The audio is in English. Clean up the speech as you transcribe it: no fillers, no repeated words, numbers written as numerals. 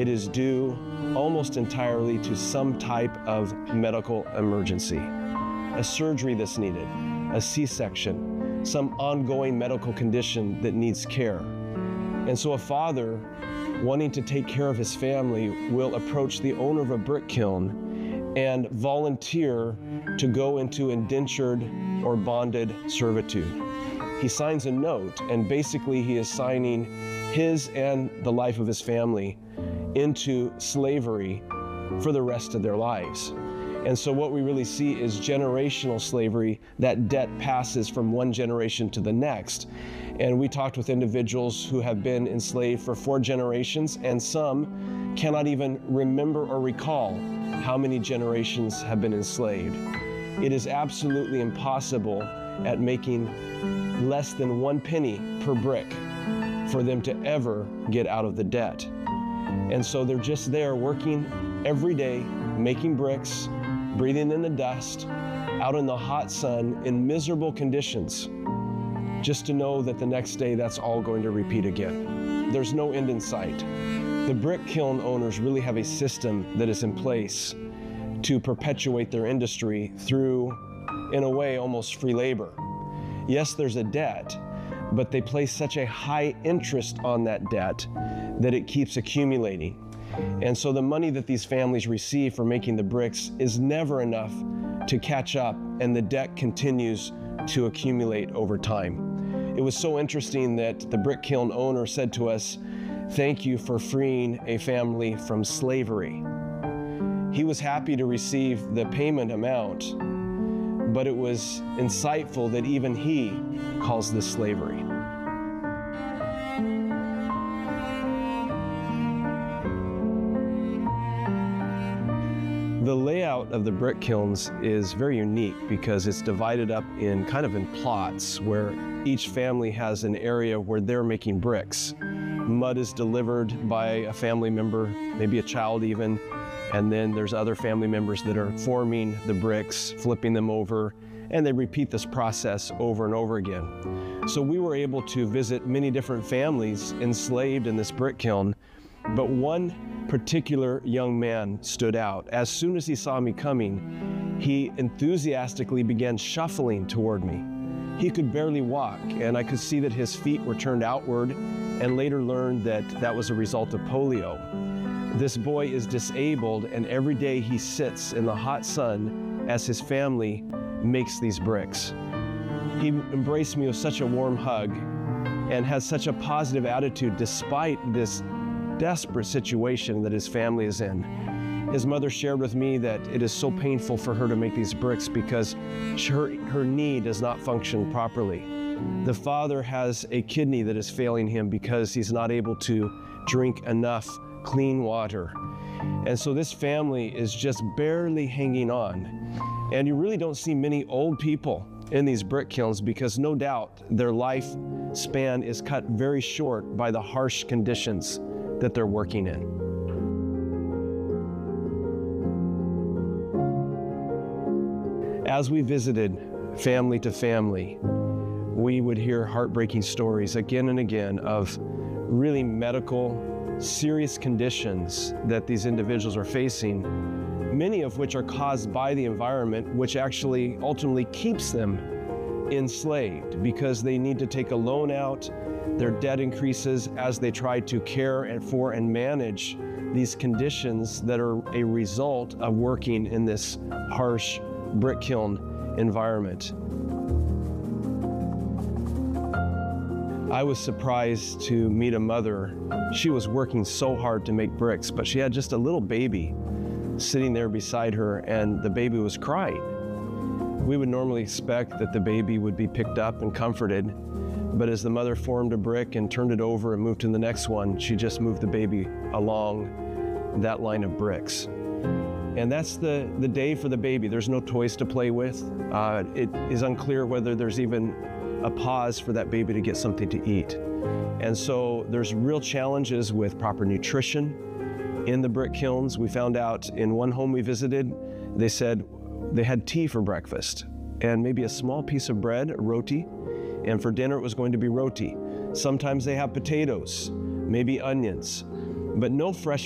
it is due almost entirely to some type of medical emergency. A surgery that's needed, a C-section, some ongoing medical condition that needs care. And so a father wanting to take care of his family will approach the owner of a brick kiln and volunteer to go into indentured or bonded servitude. He signs a note, and basically he is signing his and the life of his family into slavery for the rest of their lives. And so what we really see is generational slavery. That debt passes from one generation to the next. And we talked with individuals who have been enslaved for 4 generations, and some cannot even remember or recall how many generations have been enslaved. It is absolutely impossible at making less than 1 penny per brick for them to ever get out of the debt. And so they're just there working every day, making bricks, breathing in the dust, out in the hot sun, in miserable conditions, just to know that the next day that's all going to repeat again. There's no end in sight. The brick kiln owners really have a system that is in place to perpetuate their industry through, in a way, almost free labor. Yes, there's a debt, but they place such a high interest on that debt that it keeps accumulating. And so the money that these families receive for making the bricks is never enough to catch up, and the debt continues to accumulate over time. It was so interesting that the brick kiln owner said to us, "Thank you for freeing a family from slavery." He was happy to receive the payment amount, but it was insightful that even he calls this slavery. The layout of the brick kilns is very unique because it's divided up in plots where each family has an area where they're making bricks. Mud is delivered by a family member, maybe a child even, and then there's other family members that are forming the bricks, flipping them over, and they repeat this process over and over again. So we were able to visit many different families enslaved in this brick kiln, but one particular young man stood out. As soon as he saw me coming, he enthusiastically began shuffling toward me. He could barely walk, and I could see that his feet were turned outward, and later learned that that was a result of polio. This boy is disabled, and every day he sits in the hot sun as his family makes these bricks. He embraced me with such a warm hug and has such a positive attitude despite this desperate situation that his family is in. His mother shared with me that it is so painful for her to make these bricks because her knee does not function properly. The father has a kidney that is failing him because he's not able to drink enough clean water. And so this family is just barely hanging on. And you really don't see many old people in these brick kilns because no doubt their lifespan is cut very short by the harsh conditions that they're working in. As we visited family to family, we would hear heartbreaking stories again and again of really medical, serious conditions that these individuals are facing, many of which are caused by the environment, which actually ultimately keeps them enslaved because they need to take a loan out. Their debt increases as they try to care for and manage these conditions that are a result of working in this harsh brick kiln environment. I was surprised to meet a mother. She was working so hard to make bricks, but she had just a little baby sitting there beside her, and the baby was crying. We would normally expect that the baby would be picked up and comforted, but as the mother formed a brick and turned it over and moved to the next one, she just moved the baby along that line of bricks. And that's the day for the baby. There's no toys to play with. It is unclear whether there's even a pause for that baby to get something to eat. And so there's real challenges with proper nutrition in the brick kilns. We found out in one home we visited, they said they had tea for breakfast and maybe a small piece of bread, a roti, and for dinner it was going to be roti. Sometimes they have potatoes, maybe onions, but no fresh